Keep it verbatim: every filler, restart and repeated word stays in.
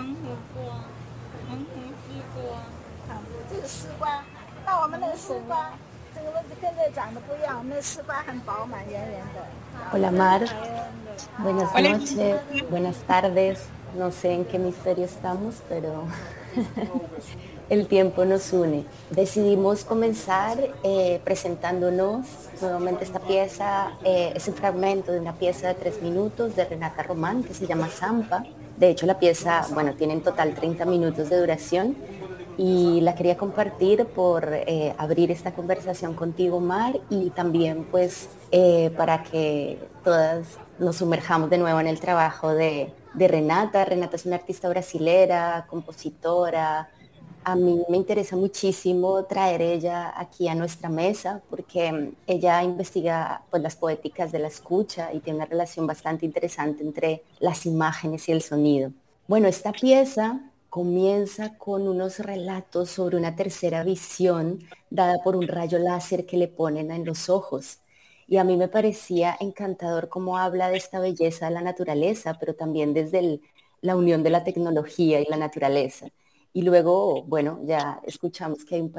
看不，这个丝瓜，那我们那个丝瓜，这个跟这长得不一样，我们的丝瓜很饱满圆圆的。 Hola Mar, buenas noches, buenas tardes. No sé en qué hemisferio estamos, pero el tiempo nos une. Decidimos comenzar eh, presentándonos nuevamente esta pieza, eh, es un fragmento de una pieza de tres minutos de Renata Román que se llama Zampa. De hecho, la pieza, bueno, tiene en total treinta minutos de duración y la quería compartir por eh, abrir esta conversación contigo, Mar, y también pues eh, para que todas nos sumerjamos de nuevo en el trabajo de, de Renata. Renata es una artista brasilera, compositora. A mí me interesa muchísimo traer ella aquí a nuestra mesa porque mm, ella investiga pues, las poéticas de la escucha y tiene una relación bastante interesante entre las imágenes y el sonido. Bueno, esta pieza comienza con unos relatos sobre una tercera visión dada por un rayo láser que le ponen en los ojos. Y a mí me parecía encantador cómo habla de esta belleza de la naturaleza, pero también desde el- la unión de la tecnología y la naturaleza. Y luego, bueno, ya escuchamos que hay un